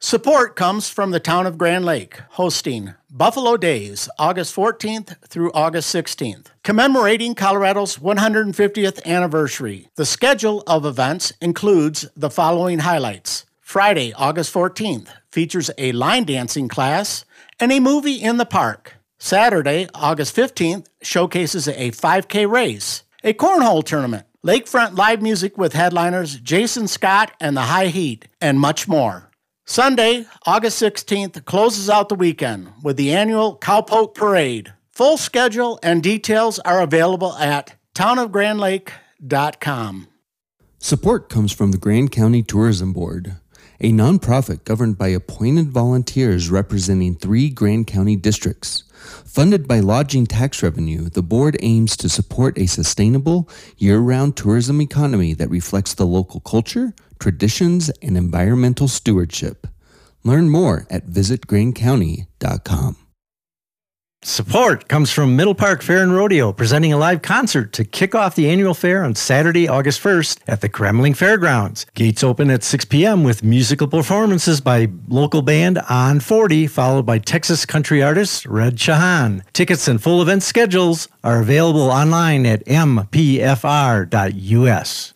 Support comes from the town of Grand Lake, hosting Buffalo Days, August 14th through August 16th, commemorating Colorado's 150th anniversary. The schedule of events includes the following highlights. Friday, August 14th, features a line dancing class and a movie in the park. Saturday, August 15th, showcases a 5K race, a cornhole tournament, lakefront live music with headliners Jason Scott and the High Heat, and much more. Sunday, August 16th, closes out the weekend with the annual Cowpoke Parade. Full schedule and details are available at townofgrandlake.com. Support comes from the Grand County Tourism Board, a nonprofit governed by appointed volunteers representing 3 Grand County districts. Funded by lodging tax revenue, the board aims to support a sustainable, year-round tourism economy that reflects the local culture, traditions, and environmental stewardship. Learn more at visitgrandcounty.com. Support comes from Middle Park Fair and Rodeo, presenting a live concert to kick off the annual fair on Saturday, August 1st at the Kremling Fairgrounds. Gates open at 6 p.m. with musical performances by local band On 40, followed by Texas country artist Red Shahan. Tickets and full event schedules are available online at mpfr.us.